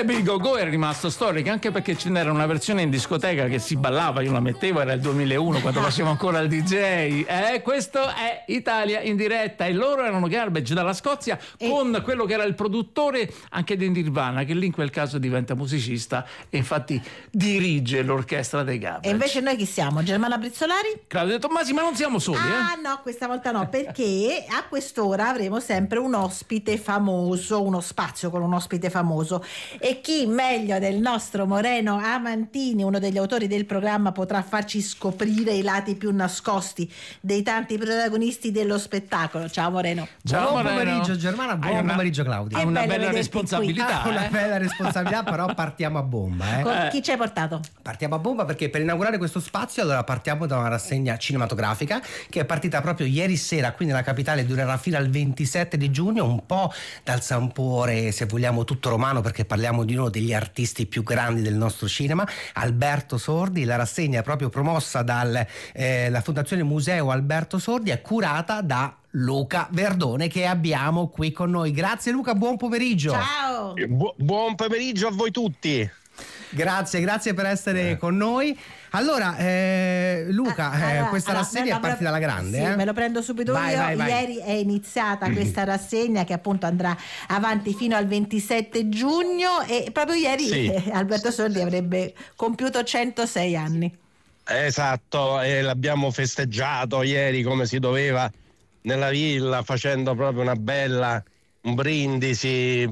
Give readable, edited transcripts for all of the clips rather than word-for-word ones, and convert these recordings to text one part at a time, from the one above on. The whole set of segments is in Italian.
Baby Go Go è rimasto storico, anche perché ce n'era una versione in discoteca che si ballava, io la mettevo, era il 2001 quando facevo ancora il DJ. Questo è Italia in diretta e loro erano Garbage dalla Scozia con quello che era il produttore anche di Nirvana, che lì in quel caso diventa musicista e infatti dirige l'orchestra dei Garbage. E invece noi chi siamo? Germana Brizzolari? Claudio Tommasi, ma non siamo soli. No, questa volta no, perché a quest'ora avremo sempre un ospite famoso, uno spazio con un ospite famoso, e chi meglio del nostro Moreno Amantini, uno degli autori del programma, potrà farci scoprire i lati più nascosti dei tanti protagonisti dello spettacolo. Ciao Moreno. Ciao, buon pomeriggio Germana, buon pomeriggio Claudia. Hai una bella responsabilità. Una bella responsabilità, però partiamo a bomba. Chi ci hai portato? Partiamo a bomba perché per inaugurare questo spazio allora partiamo da una rassegna cinematografica che è partita proprio ieri sera qui nella capitale, durerà fino al 27 di giugno, un po' dal sapore, se vogliamo, tutto romano, perché parliamo di uno degli artisti più grandi del nostro cinema, Alberto Sordi. La rassegna è proprio promossa dalla Fondazione Museo Alberto Sordi, è curata da Luca Verdone, che abbiamo qui con noi. Grazie Luca, buon pomeriggio. Ciao. Buon pomeriggio a voi tutti. Grazie per essere con noi. Allora, Luca, questa rassegna è partita alla grande. Sì, me lo prendo subito vai. Ieri è iniziata questa rassegna che appunto andrà avanti fino al 27 giugno e proprio ieri Alberto Sordi avrebbe compiuto 106 anni. Esatto, e l'abbiamo festeggiato ieri come si doveva nella villa, facendo proprio un brindisi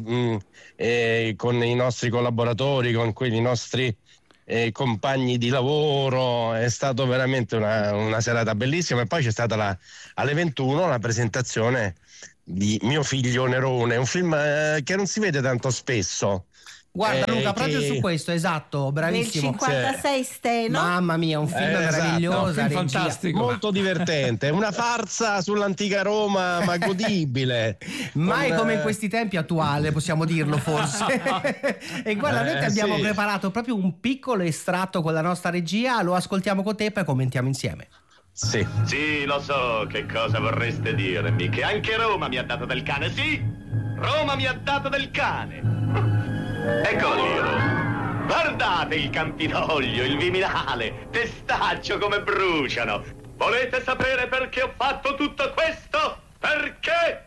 con i nostri collaboratori, con quelli nostri compagni di lavoro. È stato veramente una serata bellissima. E poi c'è stata alle 21 la presentazione di Mio figlio Nerone, un film che non si vede tanto spesso. Guarda Luca, proprio su questo, esatto, bravissimo. Nel 56 Steno. Mamma mia, un film meraviglioso, un film fantastico, molto divertente, una farsa sull'antica Roma, ma godibile. Mai come in questi tempi attuale, possiamo dirlo forse. E guarda, noi ti abbiamo preparato proprio un piccolo estratto con la nostra regia, lo ascoltiamo con te e poi commentiamo insieme. Sì, lo so che cosa vorreste dirmi, che anche Roma mi ha dato del cane, sì, Roma mi ha dato del cane. Eccolo lì, Roma. Guardate il Campidoglio, il Viminale, Testaccio come bruciano. Volete sapere perché ho fatto tutto questo? Perché?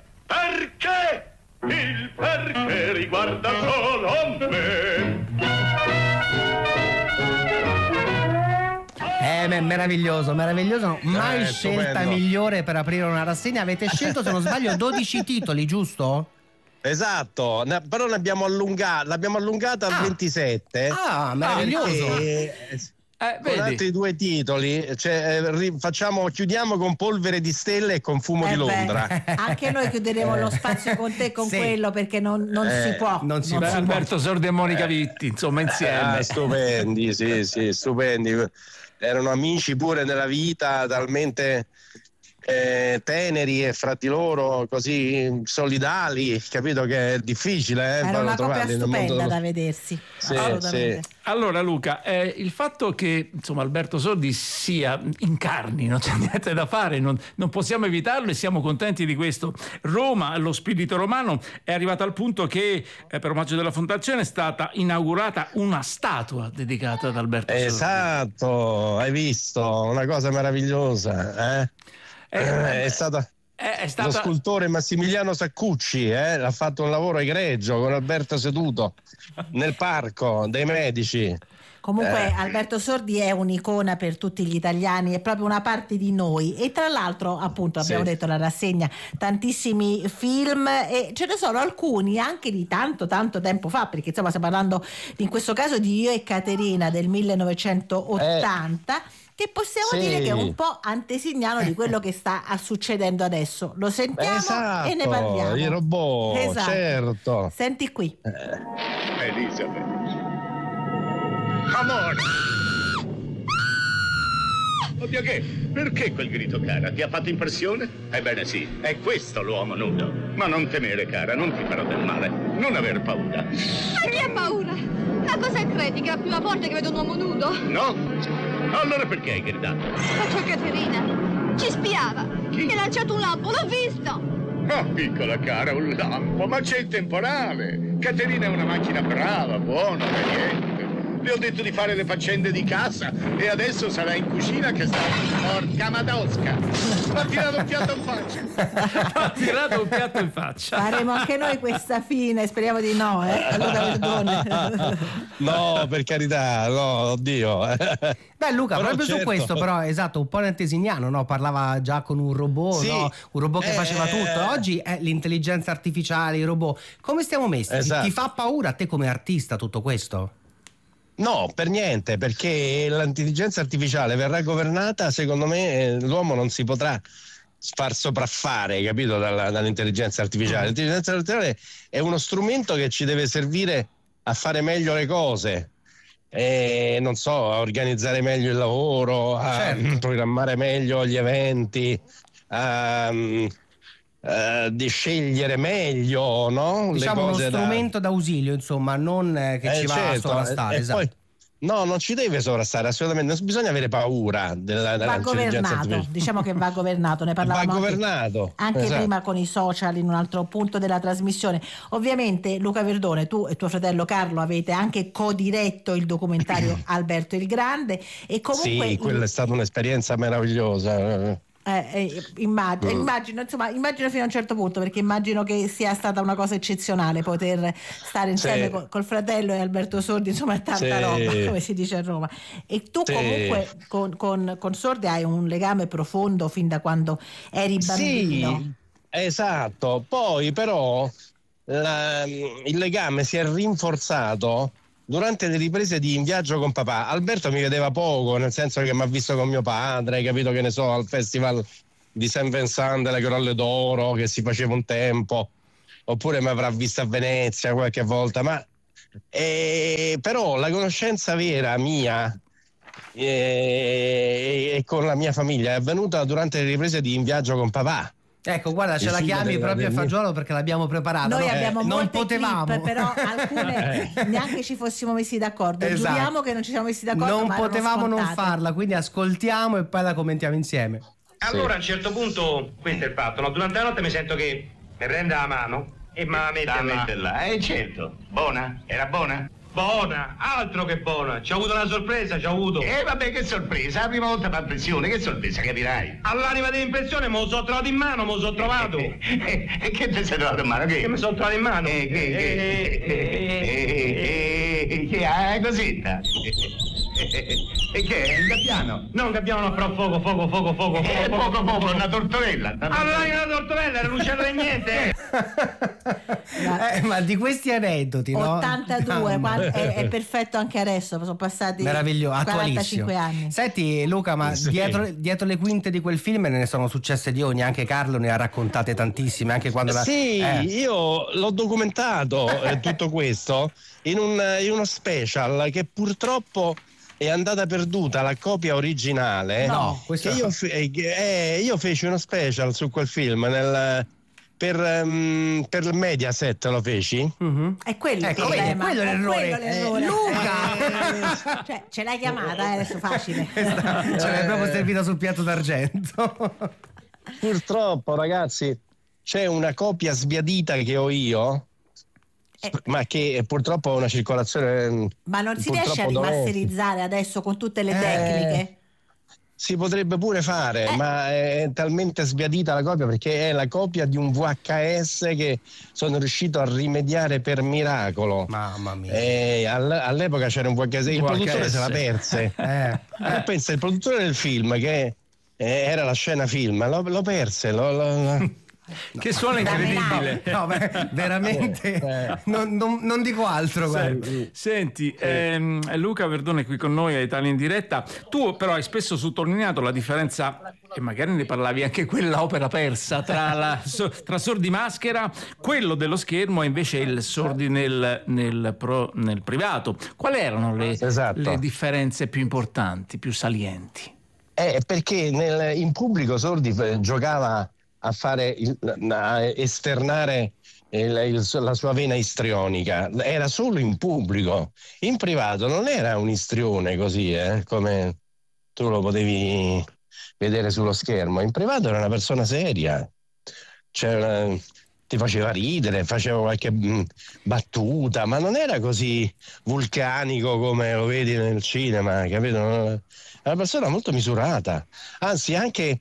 Il perché riguarda solo me. Meraviglioso, mai scelta stupendo. Migliore per aprire una rassegna. Avete scelto, se non sbaglio, 12 titoli, giusto? Esatto, però l'abbiamo allungata al 27. Meraviglioso. Con altri 2 titoli, chiudiamo con Polvere di Stelle e con Fumo di Londra. Anche noi chiuderemo lo spazio con te con quello, perché non si può. Non si può. Alberto Sordi e Monica Vitti, insomma, insieme. Stupendi, sì, stupendi. Erano amici pure nella vita, talmente teneri e fra di loro così solidali, capito che è difficile era una coppia stupenda da vedersi. Sì. Allora Luca, il fatto che insomma Alberto Sordi sia incarni, non c'è niente da fare, non possiamo evitarlo e siamo contenti di questo. Roma, lo spirito romano, è arrivato al punto che per omaggio della fondazione è stata inaugurata una statua dedicata ad Alberto Sordi. Esatto, hai visto, una cosa meravigliosa, È stata lo scultore Massimiliano Saccucci, ha fatto un lavoro egregio con Alberto seduto nel parco dei Medici. Comunque Alberto Sordi è un'icona per tutti gli italiani, è proprio una parte di noi, e tra l'altro appunto abbiamo detto la rassegna tantissimi film, e ce ne sono alcuni anche di tanto tempo fa, perché insomma stiamo parlando in questo caso di Io e Caterina del 1980, che possiamo dire che è un po' antesignano di quello che sta succedendo adesso. Lo sentiamo e ne parliamo. I robot, certo. Senti qui. Elisabeth. Amore! Oddio che? Perché quel grido, cara? Ti ha fatto impressione? Ebbene sì, è questo l'uomo nudo. Ma non temere, cara, non ti farò del male. Non aver paura. Ma chi ha paura? Ma cosa credi, che la prima volta che vedo un uomo nudo? No? Allora perché hai gridato? Faccio Caterina. Ci spiava. Chi? Mi ha lanciato un lampo, l'ho visto. Oh, piccola cara, un lampo, ma c'è il temporale. Caterina è una macchina brava, buona, obbediente. Le ho detto di fare le faccende di casa e adesso sarà in cucina che sta... Porca madosca! M'ha tirato un piatto in faccia! Ha tirato un piatto in faccia. Faremo anche noi questa fine, speriamo di no, Luca Verdone. No, per carità, no, oddio. Beh Luca, Però proprio su certo. questo però, esatto, un po' Antesignano, no? Parlava già con un robot, Sì. no? Un robot che faceva tutto. Oggi è l'intelligenza artificiale, i robot. Come stiamo messi? Esatto. Ti fa paura a te come artista tutto questo? No, per niente, perché l'intelligenza artificiale verrà governata, secondo me l'uomo non si potrà far sopraffare, capito, dall'intelligenza artificiale. L'intelligenza artificiale è uno strumento che ci deve servire a fare meglio le cose, non so, a organizzare meglio il lavoro, a programmare meglio gli eventi, di scegliere meglio, no? Diciamo le uno cose strumento d'ausilio, insomma, non che ci va a sovrastare. e Esatto. poi, no, non ci deve sovrastare assolutamente, non bisogna avere paura Va dell'intelligenza governato, artificiale. diciamo che va governato, ne parlavamo Va anche, governato, anche esatto. prima con i social in un altro punto della trasmissione. Ovviamente Luca Verdone, tu e tuo fratello Carlo avete anche co-diretto il documentario Alberto il Grande e comunque Sì, quella è stata un'esperienza meravigliosa. immagino fino a un certo punto, perché immagino che sia stata una cosa eccezionale poter stare insieme Sì. col fratello e Alberto Sordi, insomma è tanta Sì. roba, come si dice a Roma. E tu Sì. comunque con Sordi hai un legame profondo fin da quando eri bambino. Sì, esatto. Poi però il legame si è rinforzato durante le riprese di In viaggio con papà. Alberto mi vedeva poco, nel senso che mi ha visto con mio padre, hai capito, che ne so, al festival di Saint Vincent delle Grolle d'Oro che si faceva un tempo, oppure mi avrà visto a Venezia qualche volta, ma però la conoscenza vera mia e con la mia famiglia è avvenuta durante le riprese di In viaggio con papà. Ecco, guarda, ce Il la film chiami della- proprio a del- fagiolo perché l'abbiamo preparata. Noi no? abbiamo non molte potevamo. clip, però alcune neanche ci fossimo messi d'accordo. Esatto. Giuriamo che non ci siamo messi d'accordo. Non ma erano potevamo non scontate. farla, quindi ascoltiamo e poi la commentiamo insieme. Allora a un certo punto, questo è il fatto, no? Durante la notte mi sento che mi prende la mano e me la mette Da là. metterla, certo. Buona? Era buona? Buona, altro che buona. Ci ho avuto una sorpresa, ci ho avuto. Vabbè, che sorpresa, la prima volta per impressione, che sorpresa, capirai. All'anima dell'impressione me lo sono trovato in mano, me lo sono trovato. E che ti sei trovato in mano? Che mi sono trovato in mano. Che hai cosetta? E che è? Un gabbiano? No, un gabbiano, no, però fuoco. Poco, una tortorella. All'anima della tortella, era un uccello di niente. Ma di questi aneddoti, no? 82, Mamma. è perfetto anche adesso, sono passati Meraviglioso, attualissimo. 45 anni. Senti Luca, ma Sì. dietro le quinte di quel film ne sono successe di ogni, anche Carlo ne ha raccontate tantissime, anche quando Sì, io l'ho documentato tutto questo in uno special che purtroppo è andata perduta, la copia originale. No, questo che io feci uno special su quel film per Mediaset, lo feci. È quello il Ecco, problema. quello è l'errore. l'errore. Luca! Cioè, ce l'hai chiamata, adesso facile. Ce l'hai proprio servita sul piatto d'argento. Purtroppo, ragazzi, c'è una copia sbiadita che ho io, ma che purtroppo ha una circolazione. Ma non si riesce a purtroppo rimasterizzare adesso con tutte le tecniche? Si potrebbe pure fare, ma è talmente sbiadita la copia, perché è la copia di un VHS che sono riuscito a rimediare per miracolo. Mamma mia. All'epoca c'era un VHS, il produttore se la perse. Pensa, il produttore del film, che era la scena film, lo perse. Che suona incredibile. No, beh, veramente non dico altro. Guarda. Senti, Luca Verdone qui con noi a Italia in diretta. Tu però hai spesso sottolineato la differenza, e magari ne parlavi anche quella opera persa, tra Sordi Maschera, quello dello schermo, e invece il Sordi nel privato. Quali erano le differenze più importanti, più salienti? Perché in pubblico Sordi giocava a fare a esternare la sua vena istrionica, era solo in pubblico. In privato non era un istrione così, come tu lo potevi vedere sullo schermo. In privato era una persona seria, ti faceva ridere, faceva qualche battuta, ma non era così vulcanico come lo vedi nel cinema, capito? È una persona molto misurata, anzi anche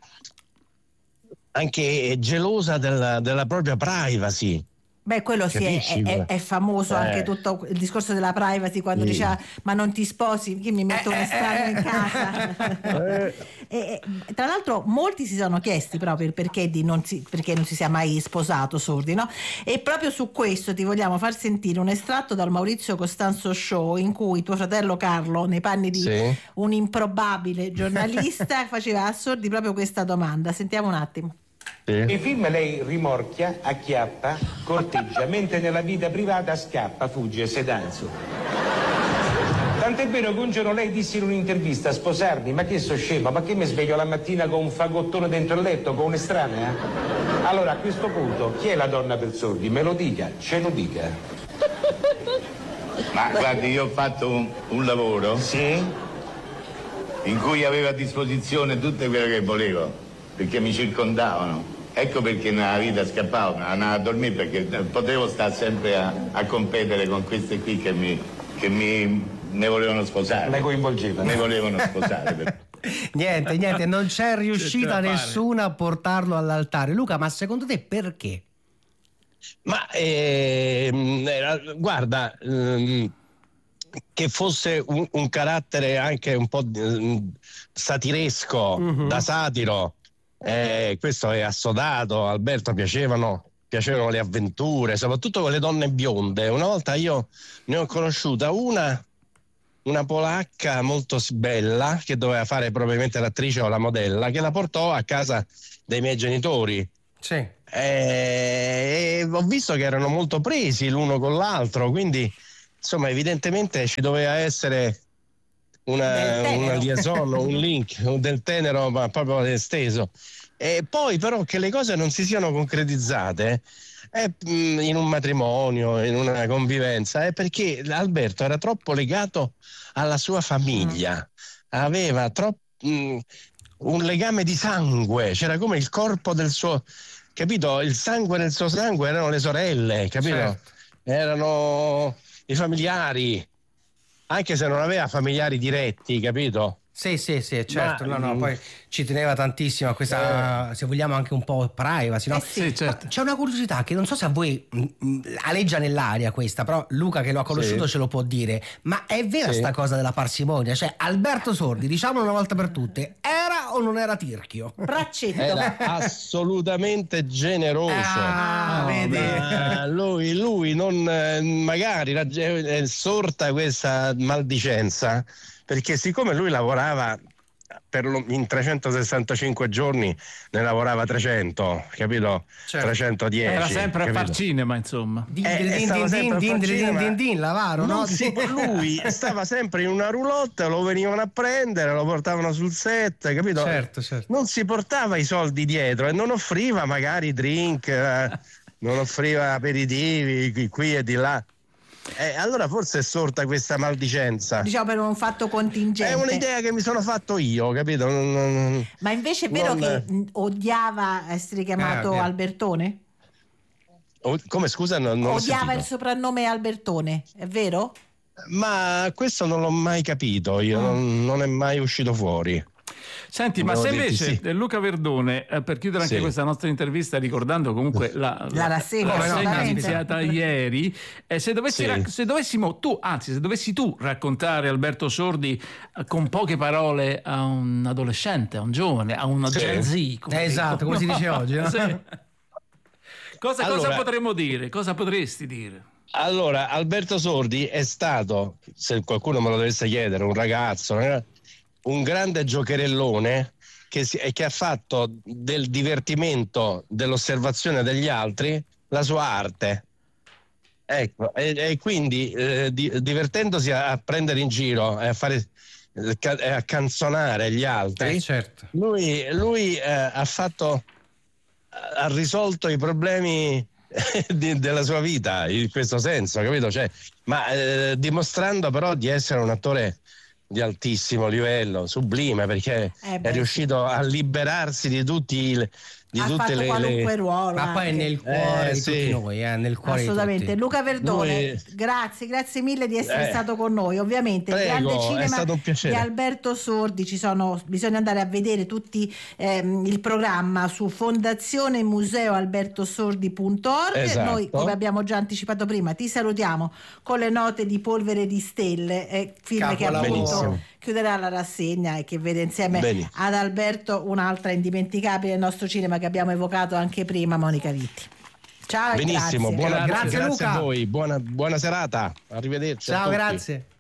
gelosa della propria privacy. Beh, quello sì, è famoso anche tutto il discorso della privacy, quando diceva ma non ti sposi, che mi metto un estraneo in casa. Tra l'altro molti si sono chiesti proprio il perché non si sia mai sposato Sordi, no? E proprio su questo ti vogliamo far sentire un estratto dal Maurizio Costanzo Show, in cui tuo fratello Carlo, nei panni di un improbabile giornalista, faceva a Sordi proprio questa domanda. Sentiamo un attimo. Nei film lei rimorchia, acchiappa, corteggia, mentre nella vita privata scappa, fugge, sedanzo. Tant'è vero che un giorno lei disse in un'intervista: sposarmi? Ma che so scema? Ma che mi sveglio la mattina con un fagottone dentro il letto, con un'estranea? Allora a questo punto chi è la donna per Sordi? Me lo dica, ce lo dica. Ma guardi, io ho fatto un lavoro in cui avevo a disposizione tutto quello che volevo, perché mi circondavano. Ecco perché nella vita scappavo, andavo a dormire, perché potevo stare sempre a competere con queste qui che ne volevano sposare. Le coinvolgeva. Ne volevano sposare. Niente, non c'è riuscita nessuna a portarlo all'altare. Luca, ma secondo te perché? Ma guarda, che fosse un carattere anche un po' satiresco, da satiro, questo è assodato. Alberto piacevano le avventure, soprattutto con le donne bionde. Una volta io ne ho conosciuta una polacca molto bella, che doveva fare probabilmente l'attrice o la modella, che la portò a casa dei miei genitori. Sì. E ho visto che erano molto presi l'uno con l'altro, quindi insomma evidentemente ci doveva essere una liaison, un link del tenero, ma proprio esteso. E poi però che le cose non si siano concretizzate in un matrimonio, in una convivenza, è perché Alberto era troppo legato alla sua famiglia, aveva un legame di sangue, c'era come il corpo del suo, capito? Il sangue del suo sangue erano le sorelle, capito? Certo. Erano i familiari, anche se non aveva familiari diretti, capito? Sì, certo. No, poi ci teneva tantissimo a questa, se vogliamo, anche un po' privacy, no? Sì, certo. C'è una curiosità che non so se a voi aleggia nell'aria questa, però Luca, che lo ha conosciuto, ce lo può dire. Ma è vera sta cosa della parsimonia? Cioè, Alberto Sordi, diciamolo una volta per tutte, era o non era tirchio? Braccetto. Era assolutamente generoso. Vedi? Lui non, magari è sorta questa maldicenza, perché siccome lui lavorava in 365 giorni, ne lavorava 300, capito? Certo. 310. Era sempre capito? A far cinema, insomma. Lavaro, no? Sì, lui stava sempre in una roulotte, lo venivano a prendere, lo portavano sul set, capito? Certo. Non si portava i soldi dietro e non offriva magari drink, non offriva aperitivi qui e di là. Allora forse è sorta questa maldicenza. Diciamo per un fatto contingente. È un'idea che mi sono fatto io, capito? Ma invece è vero che odiava essere chiamato Albertone? Come, scusa? Non odiava il soprannome Albertone, è vero? Ma questo non l'ho mai capito io, non è mai uscito fuori. Senti, ma se invece Luca Verdone, per chiudere anche questa nostra intervista, ricordando comunque la rassegna iniziata ieri, se dovessi tu raccontare Alberto Sordi con poche parole a un adolescente, a un giovane, a una Gen Z, come si dice oggi, no? Cosa potremmo dire? Cosa potresti dire? Allora, Alberto Sordi è stato, se qualcuno me lo dovesse chiedere, un ragazzo, un grande giocherellone che ha fatto del divertimento, dell'osservazione degli altri la sua arte. Ecco, e quindi divertendosi a prendere in giro e a canzonare gli altri, certo. lui ha risolto i problemi della sua vita in questo senso, capito? Dimostrando però di essere un attore di altissimo livello, sublime, perché è riuscito a liberarsi di tutti di ha tutte fatto qualunque ruolo. Ma poi è nel cuore di tutti noi, nel cuore assolutamente. di tutti. Luca Verdone, grazie mille di essere stato con noi. Ovviamente prego, il grande cinema è stato un piacere. di Alberto Sordi, bisogna andare a vedere tutti il programma su fondazionemuseoalbertosordi.org. Esatto. Noi, come abbiamo già anticipato prima, ti salutiamo con le note di Polvere di stelle, film che appunto chiuderà la rassegna e che vede insieme ad Alberto un'altra indimenticabile del nostro cinema che abbiamo evocato anche prima, Monica Vitti. Ciao. Benissimo, grazie. Grazie Luca. a voi, buona serata, arrivederci. Ciao, a tutti. grazie.